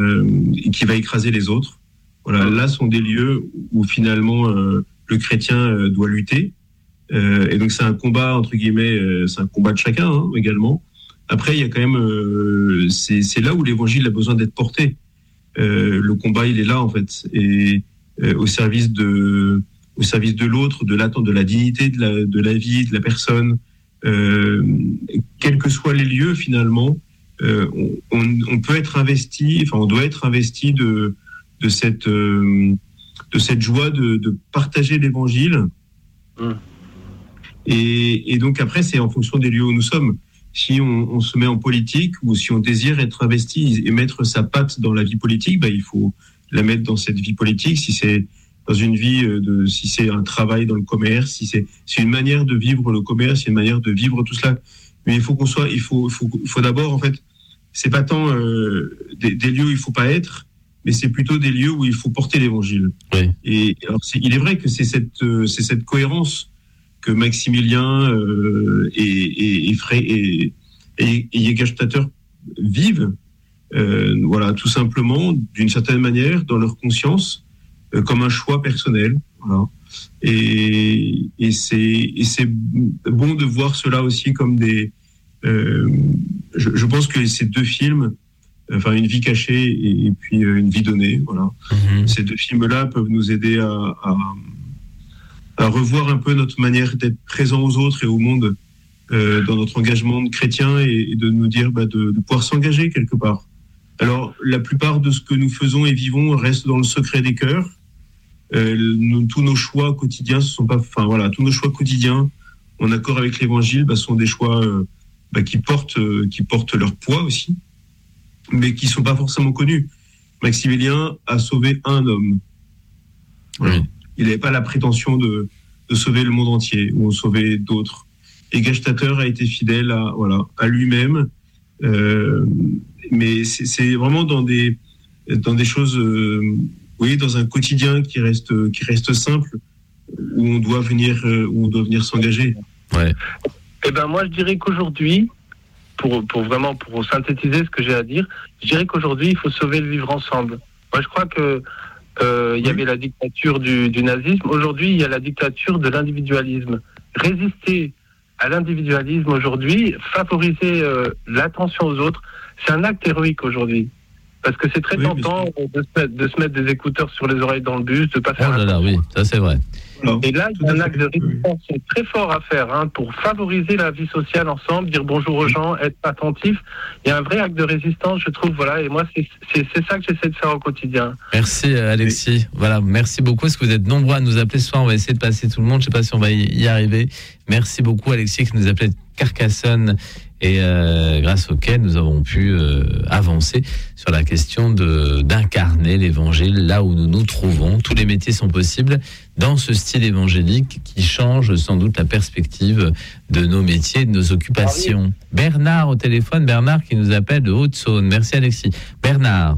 et qui va écraser les autres. Voilà, là sont des lieux où finalement le chrétien doit lutter. Et donc c'est un combat entre guillemets, c'est un combat de chacun également. Après, il y a quand même, c'est là où l'évangile a besoin d'être porté. Le combat, il est là en fait, et au service de l'autre, de l'attente, de la dignité de la vie, de la personne. Quels que soient les lieux, finalement, on peut être investi, enfin, on doit être investi de cette joie de partager l'évangile. Et donc après, c'est en fonction des lieux où nous sommes. Si on se met en politique ou si on désire être investi et mettre sa patte dans la vie politique, il faut la mettre dans cette vie politique. Si c'est dans une vie si c'est un travail dans le commerce, si c'est une manière de vivre le commerce, c'est une manière de vivre tout cela. Mais il faut il faut d'abord, en fait, c'est pas tant des lieux où il faut pas être, mais c'est plutôt des lieux où il faut porter l'évangile. Oui. Et alors il est vrai que c'est cette cohérence que Maximilien et Jägerstätter vivent, voilà, tout simplement, d'une certaine manière, dans leur conscience, comme un choix personnel. Voilà. Et c'est bon de voir cela aussi comme des... je pense que ces deux films, enfin Une vie cachée et puis Une vie donnée, voilà. Ces deux films-là peuvent nous aider à revoir un peu notre manière d'être présent aux autres et au monde dans notre engagement de chrétien et de nous dire de pouvoir s'engager quelque part. Alors, la plupart de ce que nous faisons et vivons reste dans le secret des cœurs. Tous nos choix quotidiens, tous nos choix quotidiens en accord avec l'Évangile sont des choix qui portent leur poids aussi, mais qui sont pas forcément connus. Maximilien a sauvé un homme. Voilà. Oui. Il n'avait pas la prétention de sauver le monde entier ou de sauver d'autres. Et Jägerstätter a été fidèle à lui-même. Mais c'est vraiment dans des choses, dans un quotidien qui reste simple, où on doit venir s'engager. Ouais. Eh ben moi je dirais qu'aujourd'hui, pour synthétiser ce que j'ai à dire, je dirais qu'aujourd'hui il faut sauver le vivre ensemble. Moi je crois que il y avait la dictature du nazisme. Aujourd'hui, il y a la dictature de l'individualisme. Résister à l'individualisme aujourd'hui, favoriser l'attention aux autres, c'est un acte héroïque aujourd'hui. Parce que c'est très tentant de se mettre des écouteurs sur les oreilles dans le bus, de pas faire attention. Oui, ça c'est vrai. Et là, il y a un acte de résistance très fort à faire pour favoriser la vie sociale ensemble, dire bonjour aux gens, être attentif. Il y a un vrai acte de résistance, je trouve. Voilà, et moi, c'est ça que j'essaie de faire au quotidien. Merci Alexis. Voilà, merci beaucoup. Est-ce que vous êtes nombreux à nous appeler ce soir? On va essayer de passer tout le monde. Je ne sais pas si on va y arriver. Merci beaucoup Alexis qui nous appelait de Carcassonne et grâce auquel nous avons pu avancer sur la question d'incarner l'évangile là où nous nous trouvons. Tous les métiers sont possibles dans ce style évangélique qui change sans doute la perspective de nos métiers, de nos occupations. Bernard au téléphone, Bernard qui nous appelle de Haute-Saône. Merci Alexis. Bernard,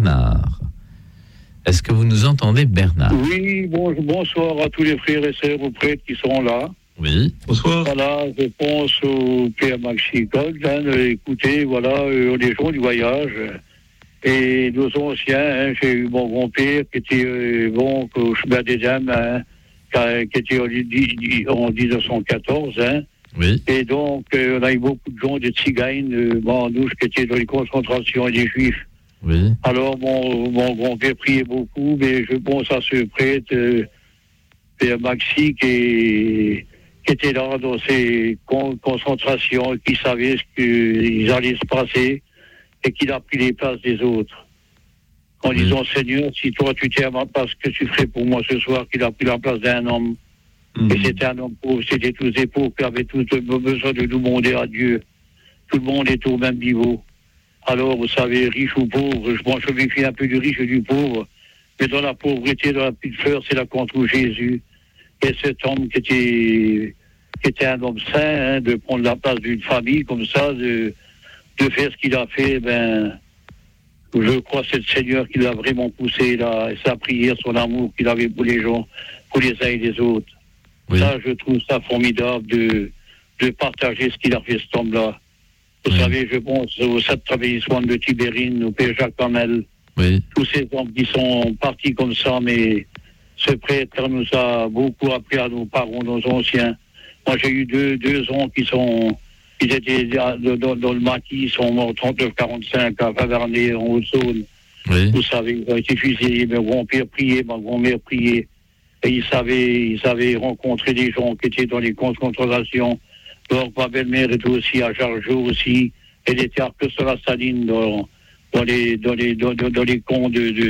est-ce que vous nous entendez, Bernard? Oui, bonsoir à tous les frères et sœurs ou prêtres qui sont là. Oui, bonsoir. Voilà, je pense au Père Maxime Gold, écoutez, les gens du voyage. Et nos anciens, j'ai eu mon grand-père qui était au chemin des dames, qui était en 1914. Oui. Et donc, on a eu beaucoup de gens, des tziganes, bandouches, qui étaient dans les concentrations et des juifs. Oui. Alors, mon grand-père priait beaucoup, mais je pense à ce prêtre, Père Maxi, qui était là dans ces concentrations, qui savait ce qu'ils allaient se passer, et qu'il a pris les places des autres. En disant, Seigneur, si toi tu t'es à ma place, que tu ferais pour moi ce soir, qu'il a pris la place d'un homme. Et c'était un homme pauvre, c'était tous des pauvres qui avaient tous besoin de nous demander à Dieu. Tout le monde est au même niveau. Alors, vous savez, riche ou pauvre, je me méfie un peu du riche et du pauvre, mais dans la pauvreté, dans la petite fleur, c'est là qu'on trouve Jésus. Et cet homme qui était un homme saint, de prendre la place d'une famille comme ça, de faire ce qu'il a fait, je crois que c'est le Seigneur qui l'a vraiment poussé là, sa prière, son amour qu'il avait pour les gens, pour les uns et les autres. Oui. Ça, je trouve ça formidable de partager ce qu'il a fait, cet homme-là. Vous savez, je pense au 7 Travellissement de Tibérine, au Père Jacques Hamel, Oui. Tous ces hommes qui sont partis comme ça, mais ce prêtre nous a beaucoup appris à nos parents, nos anciens. Moi, j'ai eu deux oncles ils étaient dans le maquis, ils sont morts 39-45 à Favernay, en Haute-Saône. Oui. Vous savez, ils ont été fusillés, mon grand-père priait, ma grand-mère priait. Et ils savaient rencontrer des gens qui étaient dans les concentrations. Donc, ma belle-mère était aussi à Jargeau aussi. Elle était à Arcos-sur-la-Saline dans les camps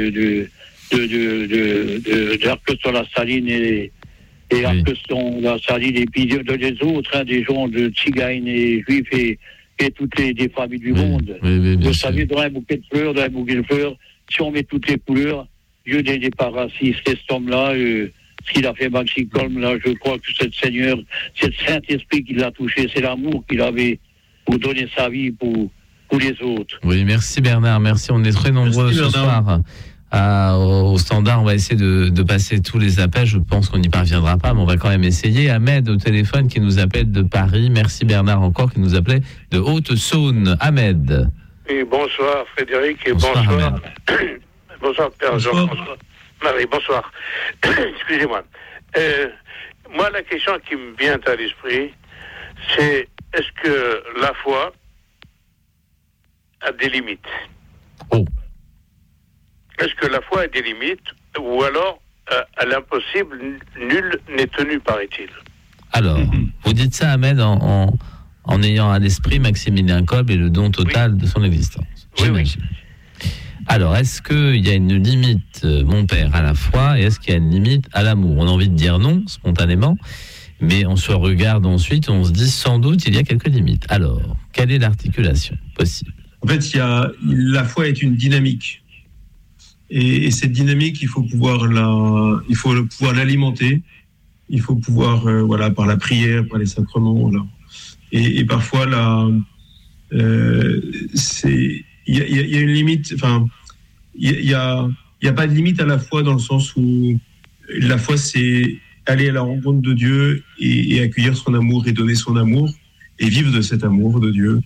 de Arcos-sur-la-Saline et Arcos-sur-la-Saline. Et puis les autres, des gens de Tziganes et Juifs et toutes des familles du monde. Oui, vous savez, dans un bouquet de fleurs, si on met toutes les couleurs, Dieu n'est pas raciste. Cet homme-là, ce qu'il a fait Maxime Colm, là, je crois que cet Saint-Esprit qui l'a touché, c'est l'amour qu'il avait pour donner sa vie pour les autres. Oui, merci Bernard, merci. On est très nombreux ce soir au standard. On va essayer de passer tous les appels. Je pense qu'on n'y parviendra pas, mais on va quand même essayer. Ahmed au téléphone qui nous appelle de Paris. Merci Bernard encore qui nous appelait de Haute-Saône. Ahmed. Et bonsoir Frédéric et bonsoir. Bonsoir Père Jean-François. Marie, bonsoir. Excusez-moi. Moi, la question qui me vient à l'esprit, c'est est-ce que la foi a des limites? Oh. Est-ce que la foi a des limites ou alors à l'impossible, nul n'est tenu, paraît-il? Alors, vous dites ça, Ahmed, en ayant à l'esprit Maximilien Kolb et le don total de son existence. J'imagine. Oui. Alors, est-ce qu'il y a une limite, mon père, à la foi, et est-ce qu'il y a une limite à l'amour? On a envie de dire non, spontanément, mais on se regarde ensuite, on se dit sans doute il y a quelques limites. Alors, quelle est l'articulation possible? En fait, la foi est une dynamique. Et cette dynamique, il faut pouvoir l'alimenter. Il faut pouvoir, par la prière, par les sacrements, voilà. Et parfois, il y a une limite. Enfin, il y a pas de limite à la foi dans le sens où la foi, c'est aller à la rencontre de Dieu et accueillir son amour et donner son amour et vivre de cet amour de Dieu.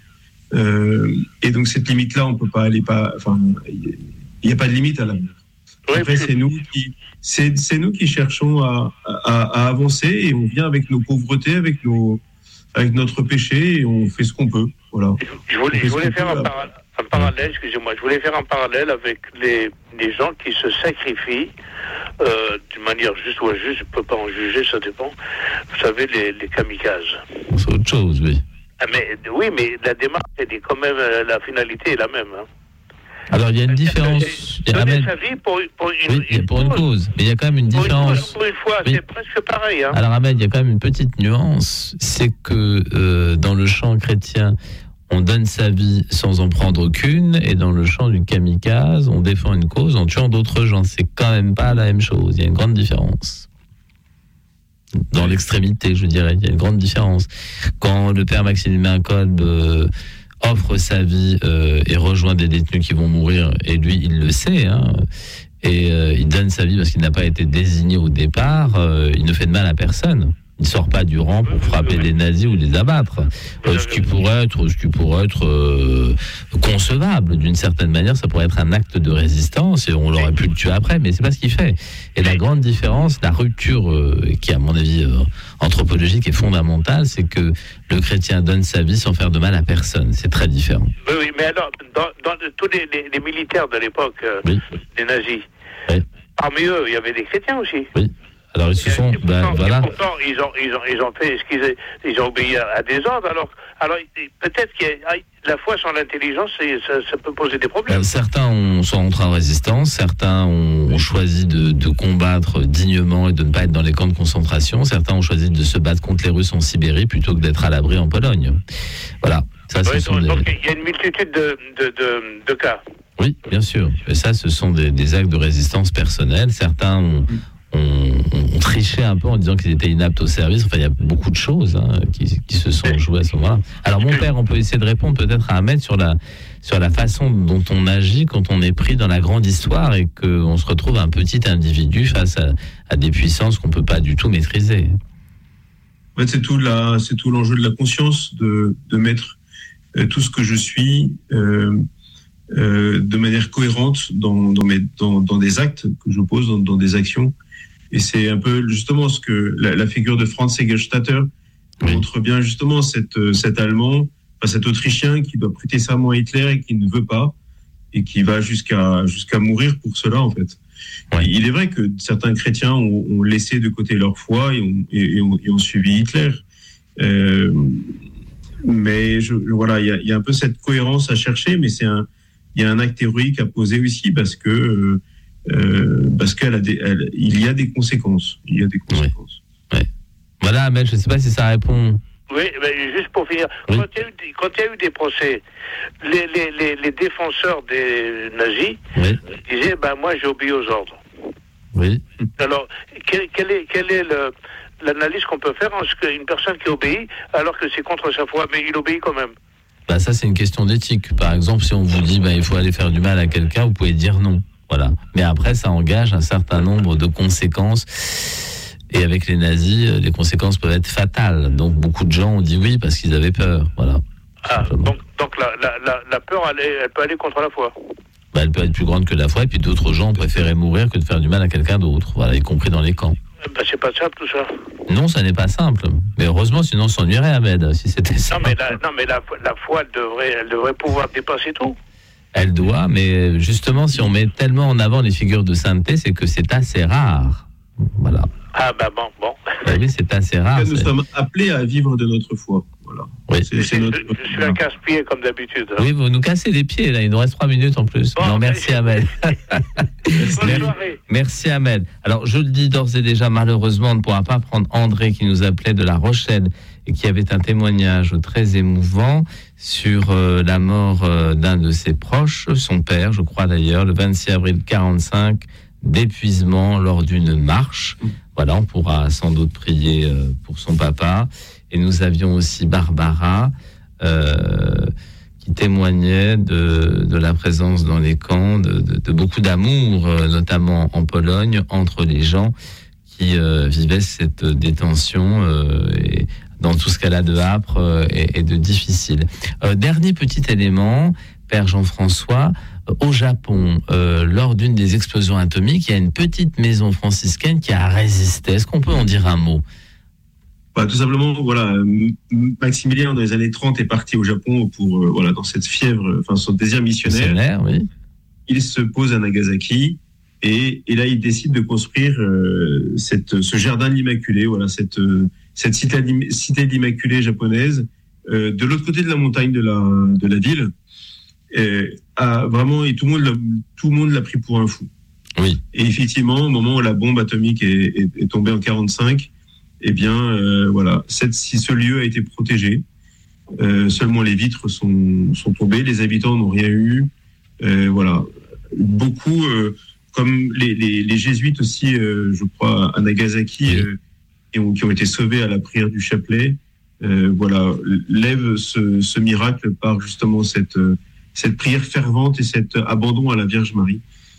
Et donc cette limite-là, on peut pas aller il n'y a pas de limite à l'amour. Après, c'est nous qui cherchons à avancer et on vient avec nos pauvretés, avec notre péché et on fait ce qu'on peut. Voilà. Je voulais faire un parallèle, excusez-moi, je voulais faire un parallèle avec les gens qui se sacrifient d'une manière juste ou injuste, je ne peux pas en juger, ça dépend. Vous savez, les kamikazes. C'est autre chose, oui. Mais la démarche, quand même, la finalité est la même. Hein. Alors, il y a une différence. Donner sa vie pour une cause. Mais il y a quand même une différence. Pour une fois, c'est presque pareil. Hein. Alors, Ahmed, il y a quand même une petite nuance. C'est que dans le champ chrétien, on donne sa vie sans en prendre aucune. Et dans le champ du kamikaze, on défend une cause en tuant d'autres gens. C'est quand même pas la même chose. Il y a une grande différence. Dans l'extrémité, je dirais. Il y a une grande différence. Quand le père Maximilien Kolb offre sa vie et rejoint des détenus qui vont mourir, et lui, il le sait, hein, et il donne sa vie parce qu'il n'a pas été désigné au départ, il ne fait de mal à personne. Il ne sort pas du rang pour frapper les nazis ou les abattre. Ce qui pourrait être concevable d'une certaine manière, ça pourrait être un acte de résistance et on l'aurait pu le tuer après, mais c'est pas ce qu'il fait. Et la grande différence, la rupture qui, à mon avis, anthropologique est fondamentale, c'est que le chrétien donne sa vie sans faire de mal à personne. C'est très différent. Oui, mais alors, dans tous les militaires de l'époque, les nazis, parmi eux, il y avait des chrétiens aussi. Oui. Alors ils se sont, voilà. Pourtant, ils ont fait ce ils ont obéi à des ordres. Alors peut-être que la foi sans l'intelligence, ça peut poser des problèmes. Certains sont entrés en résistance, certains ont choisi de combattre dignement et de ne pas être dans les camps de concentration. Certains ont choisi de se battre contre les Russes en Sibérie plutôt que d'être à l'abri en Pologne. Voilà. Ça, donc il y a une multitude de cas. Oui, bien sûr. Et ça, ce sont des actes de résistance personnelle. Certains ont triché un peu en disant qu'ils étaient inaptes au service. Enfin, il y a beaucoup de choses qui se sont jouées à ce moment-là. Alors, mon père, on peut essayer de répondre peut-être à Ahmed sur la façon dont on agit quand on est pris dans la grande histoire et qu'on se retrouve un petit individu face à des puissances qu'on ne peut pas du tout maîtriser. En fait, c'est tout l'enjeu de la conscience, de mettre tout ce que je suis de manière cohérente dans des actes que je pose, dans des actions. Et c'est un peu justement ce que la figure de Franz Segelstatter montre bien, justement cet Allemand, cet Autrichien qui doit prêter serment à Hitler et qui ne veut pas, et qui va jusqu'à mourir pour cela, en fait. Ouais. Il est vrai que certains chrétiens ont laissé de côté leur foi et ont suivi Hitler. Mais voilà, il y a un peu cette cohérence à chercher, mais il y a un acte héroïque à poser aussi parce qu'il y a des conséquences. Il y a des conséquences. Ouais. Voilà, Amel, je ne sais pas si ça répond. Oui, mais juste pour finir, oui. Quand il y a eu des procès, les défenseurs des nazis disaient moi j'obéis aux ordres. Oui. Alors, quelle est l'analyse qu'on peut faire en ce qu'une personne qui obéit alors que c'est contre sa foi, mais il obéit quand même? Ça, c'est une question d'éthique. Par exemple, si on vous dit il faut aller faire du mal à quelqu'un, vous pouvez dire non. Voilà. Mais après, ça engage un certain nombre de conséquences. Et avec les nazis, les conséquences peuvent être fatales. Donc, beaucoup de gens ont dit oui parce qu'ils avaient peur. Voilà. Donc la peur, elle peut aller contre la foi. Elle peut être plus grande que la foi. Et puis d'autres gens préféraient mourir que de faire du mal à quelqu'un d'autre. Voilà, y compris dans les camps. C'est pas simple tout ça. Non, ça n'est pas simple. Mais heureusement, sinon on s'ennuierait, Ahmed, si c'était ça. Non, mais la foi, elle devrait pouvoir dépasser tout. Elle doit, mais justement, si on met tellement en avant les figures de sainteté, c'est que c'est assez rare. Voilà. Bon. Oui, c'est assez rare. Nous sommes appelés à vivre de notre foi. Voilà. Oui. Je suis un casse-pied comme d'habitude. Oui, vous nous cassez les pieds, là. Il nous reste 3 minutes en plus. Bon, non, merci, Ahmed. Merci, Ahmed. Alors, je le dis d'ores et déjà, malheureusement, on ne pourra pas prendre André qui nous appelait de La Rochelle et qui avait un témoignage très émouvant sur la mort d'un de ses proches, son père, je crois d'ailleurs, le 26 avril 1945, d'épuisement lors d'une marche. Voilà, on pourra sans doute prier pour son papa. Et nous avions aussi Barbara qui témoignait de la présence dans les camps, de beaucoup d'amour, notamment en Pologne, entre les gens qui vivaient cette détention et dans tout ce qu'elle a de âpre et de difficile. Dernier petit élément, Père Jean-François, au Japon, lors d'une des explosions atomiques, il y a une petite maison franciscaine qui a résisté. Est-ce qu'on peut en dire un mot ? Tout simplement, voilà, Maximilien, dans les années 30, est parti au Japon pour, dans cette fièvre, son désir missionnaire. Oui. Il se pose à Nagasaki et là, il décide de construire ce jardin de l'Immaculée, voilà, cette cité de l'Immaculée japonaise, de l'autre côté de la montagne de la ville. Vraiment, et tout le monde l'a pris pour un fou. Oui. Et effectivement, au moment où la bombe atomique est tombée en 1945, ce lieu a été protégé. Seulement les vitres sont tombées, les habitants n'ont rien eu. Beaucoup, comme les jésuites aussi, je crois, à Nagasaki, qui ont été sauvés à la prière du chapelet. Lève ce miracle par justement cette prière fervente et cet abandon à la Vierge Marie.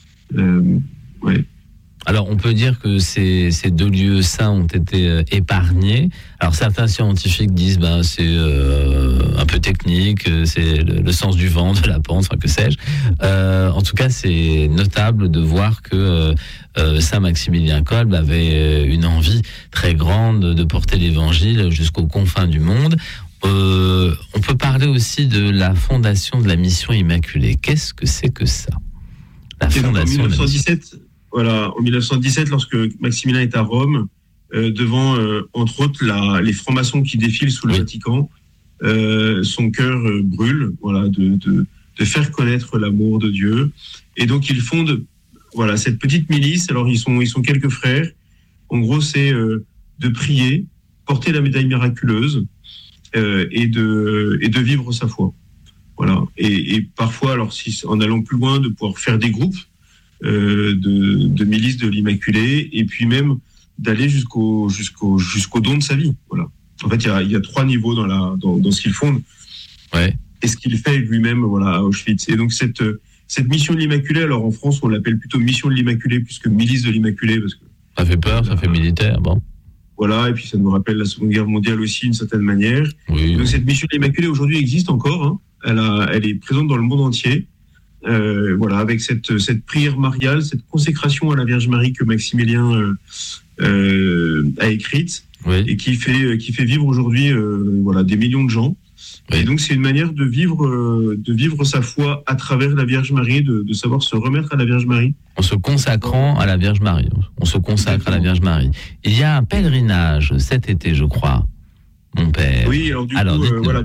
Alors, on peut dire que ces deux lieux saints ont été épargnés. Alors, certains scientifiques disent c'est un peu technique, c'est le sens du vent, de la pente, que sais-je. En tout cas, c'est notable de voir que Saint Maximilien Kolbe avait une envie très grande de porter l'Évangile jusqu'aux confins du monde. On peut parler aussi de la fondation de la Mission Immaculée. Qu'est-ce que c'est que ça ? La fondation en 1917. En 1917, lorsque Maximilien est à Rome, devant, entre autres, les francs-maçons qui défilent sous le Vatican, son cœur brûle, de faire connaître l'amour de Dieu. Et donc, il fonde, cette petite milice. Alors, ils sont quelques frères. En gros, c'est de prier, porter la médaille miraculeuse et de vivre sa foi. Voilà. Et parfois, alors, en allant plus loin, de pouvoir faire des groupes de milices de l'Immaculée, et puis même d'aller jusqu'au don de sa vie. Voilà. En fait, il y a 3 niveaux dans ce qu'il fonde. Ouais. Et ce qu'il fait lui-même, à Auschwitz. Et donc cette mission de l'Immaculée, alors en France, on l'appelle plutôt mission de l'Immaculée plus que milice de l'Immaculée, parce que ça fait peur, ça fait militaire, bon. Voilà, et puis ça nous rappelle la Seconde Guerre mondiale aussi, d'une certaine manière. Oui. Donc cette mission de l'Immaculée aujourd'hui existe encore. Elle est présente dans le monde entier. voilà, avec cette prière mariale, cette consécration à la Vierge Marie que Maximilien a écrite, Oui. et qui fait vivre aujourd'hui voilà, des millions de gens. Oui. Et donc c'est une manière de vivre sa foi à travers la Vierge Marie, de savoir se remettre à la Vierge Marie. En se consacrant à la Vierge Marie. On se consacre à la Vierge Marie. Il y a un pèlerinage cet été, je crois, mon père. Oui, alors du coup, voilà,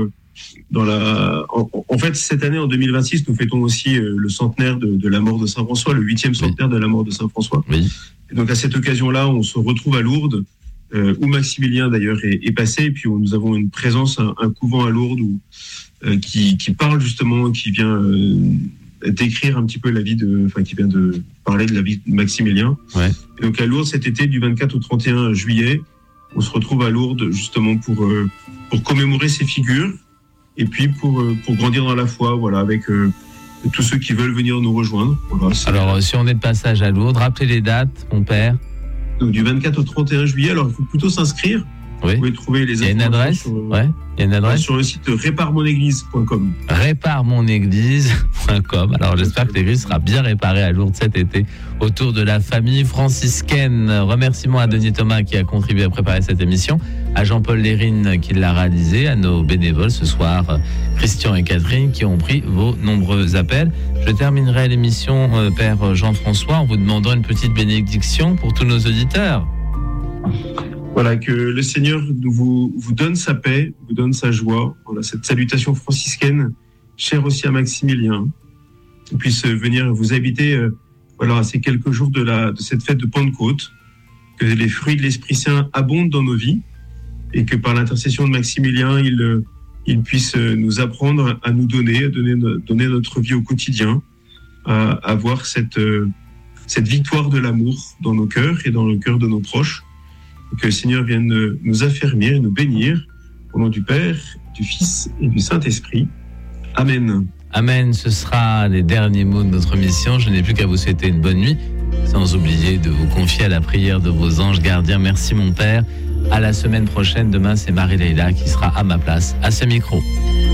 en fait, cette année, en 2026, nous fêtons aussi le centenaire de la mort de Saint François, le 8e centenaire de la mort de Saint François. Oui. Et donc à cette occasion-là, on se retrouve à Lourdes, où Maximilien d'ailleurs est passé, et puis où nous avons une présence, un couvent à Lourdes qui parle justement, qui vient décrire un petit peu qui vient de parler de la vie de Maximilien. Ouais. Et donc à Lourdes, cet été, du 24 au 31 juillet, on se retrouve à Lourdes justement pour commémorer ces figures, et puis pour grandir dans la foi, voilà, avec tous ceux qui veulent venir nous rejoindre. Voilà, Alors, si on est de passage à Lourdes, rappelez les dates, mon père. Donc, du 24 au 31 juillet, alors il faut plutôt s'inscrire. Oui. Vous pouvez trouver les Il y a une adresse. Ouais. Il y a une adresse. Sur le site réparemonéglise.com. Réparemonéglise.com. Alors j'espère que l'église sera bien réparée à Lourdes cet été autour de la famille franciscaine. Remerciements à Denis Thomas qui a contribué à préparer cette émission, à Jean-Paul Lérine qui l'a réalisé, à nos bénévoles ce soir, Christian et Catherine qui ont pris vos nombreux appels. Je terminerai l'émission, Père Jean-François, en vous demandant une petite bénédiction pour tous nos auditeurs. Voilà, que le Seigneur vous donne sa paix, vous donne sa joie. Voilà, cette salutation franciscaine, chère aussi à Maximilien, qui puisse venir vous habiter voilà, ces quelques jours de cette fête de Pentecôte, que les fruits de l'Esprit Saint abondent dans nos vies, et que par l'intercession de Maximilien, il puisse nous apprendre à nous donner notre vie au quotidien, à avoir cette victoire de l'amour dans nos cœurs et dans le cœur de nos proches. Que le Seigneur vienne nous affermir et nous bénir au nom du Père, du Fils et du Saint-Esprit. Amen. Amen, ce sera les derniers mots de notre mission. Je n'ai plus qu'à vous souhaiter une bonne nuit, sans oublier de vous confier à la prière de vos anges gardiens. Merci mon Père. À la semaine prochaine. Demain, c'est Marie-Leila qui sera à ma place, à ce micro.